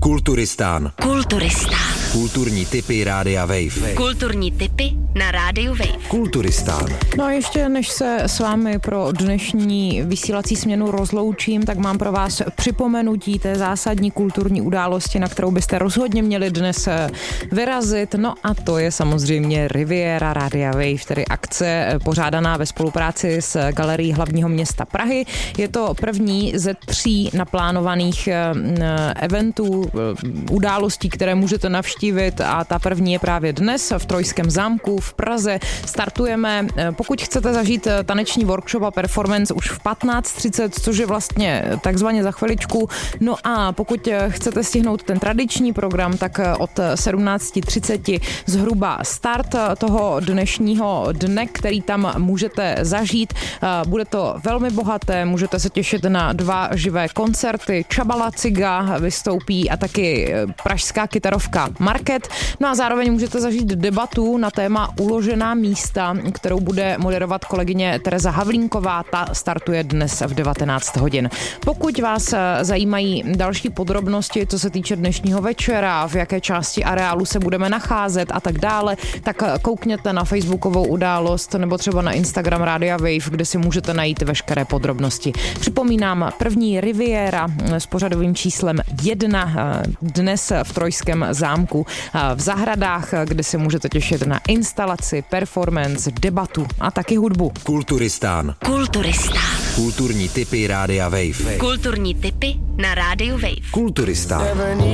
Kulturistán. Kulturistán. Kulturní tipy Rádia Wave. Kulturní tipy na Rádiu Wave. Kulturistán. No a ještě než se s vámi pro dnešní vysílací směnu rozloučím, tak mám pro vás připomenutí té zásadní kulturní události, na kterou byste rozhodně měli dnes vyrazit. No a to je samozřejmě Riviera Rádia Wave, tedy akce pořádaná ve spolupráci s Galerií hlavního města Prahy. Je to první ze 3 naplánovaných eventů, událostí, které můžete navštívit, a ta první je právě dnes v Trojském zámku v Praze. Startujeme, pokud chcete zažít taneční workshop a performance už v 15:30, což je vlastně takzvaně za chviličku. No a pokud chcete stihnout ten tradiční program, tak od 17:30 zhruba start toho dnešního dne, který tam můžete zažít. Bude to velmi bohaté, můžete se těšit na 2 živé koncerty. Čabala Ciga vystoupí a taky pražská kytarovka Market. No a zároveň můžete zažít debatu na téma uložená místa, kterou bude moderovat kolegyně Tereza Havlínková. Ta startuje dnes v 19 hodin. Pokud vás zajímají další podrobnosti, co se týče dnešního večera, v jaké části areálu se budeme nacházet a tak dále, tak koukněte na facebookovou událost nebo třeba na Instagram Rádia Wave, kde si můžete najít veškeré podrobnosti. Připomínám, první Riviera s pořadovým číslem 1 dnes v Trojském zámku v zahradách, kde se můžete těšit na instalaci, performance, debatu a taky hudbu. Kulturistán. Kulturistán. Kulturní tipy Rádia Wave. Kulturní tipy na Rádiu Wave. Kulturistán.